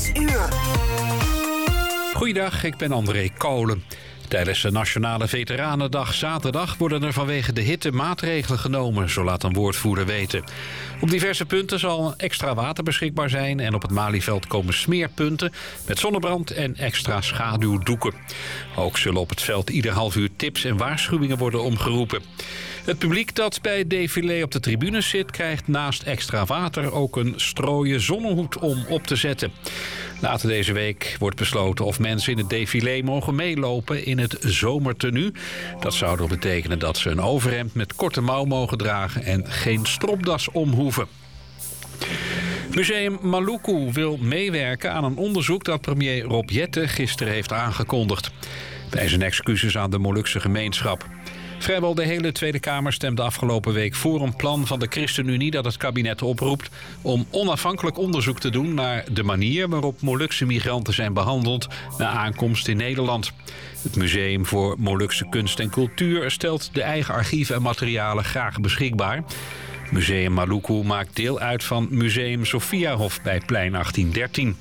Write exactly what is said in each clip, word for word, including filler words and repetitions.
zes uur. Goeiedag, ik ben André Kolen. Tijdens de Nationale Veteranendag zaterdag worden er vanwege de hitte maatregelen genomen, zo laat een woordvoerder weten. Op diverse punten zal extra water beschikbaar zijn en op het Malieveld komen smeerpunten met zonnebrand en extra schaduwdoeken. Ook zullen op het veld ieder half uur tips en waarschuwingen worden omgeroepen. Het publiek dat bij het défilé op de tribunes zit, krijgt naast extra water ook een strooien zonnehoed om op te zetten. Later deze week wordt besloten of mensen in het défilé mogen meelopen in het zomertenue. Dat zou dan betekenen dat ze een overhemd met korte mouw mogen dragen en geen stropdas om hoeven. Museum Maluku wil meewerken aan een onderzoek dat premier Rob Jetten gisteren heeft aangekondigd. Bij zijn excuses aan de Molukse gemeenschap. Vrijwel de hele Tweede Kamer stemde afgelopen week voor een plan van de ChristenUnie dat het kabinet oproept om onafhankelijk onderzoek te doen naar de manier waarop Molukse migranten zijn behandeld na aankomst in Nederland. Het Museum voor Molukse Kunst en Cultuur stelt de eigen archieven en materialen graag beschikbaar. Museum Maluku maakt deel uit van Museum Sophiahof bij Plein achttien dertien.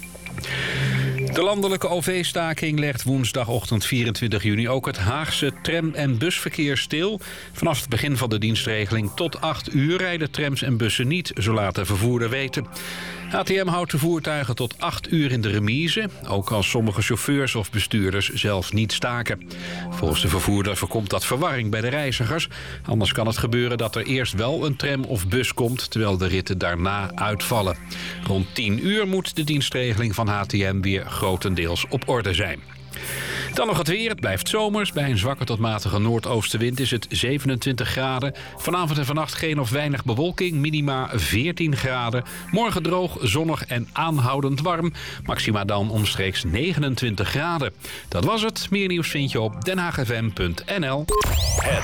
De landelijke O V-staking legt woensdagochtend vierentwintig juni ook het Haagse tram- en busverkeer stil. Vanaf het begin van de dienstregeling tot acht uur rijden trams en bussen niet, zo laat de vervoerder weten. H T M houdt de voertuigen tot acht uur in de remise, ook als sommige chauffeurs of bestuurders zelf niet staken. Volgens de vervoerder voorkomt dat verwarring bij de reizigers. Anders kan het gebeuren dat er eerst wel een tram of bus komt, terwijl de ritten daarna uitvallen. Rond tien uur moet de dienstregeling van H T M weer grotendeels op orde zijn. Dan nog het weer. Het blijft zomers. Bij een zwakke tot matige noordoostenwind is het zevenentwintig graden. Vanavond en vannacht geen of weinig bewolking. Minima veertien graden. Morgen droog, zonnig en aanhoudend warm. Maxima dan omstreeks negenentwintig graden. Dat was het. Meer nieuws vind je op den haag f m punt n l.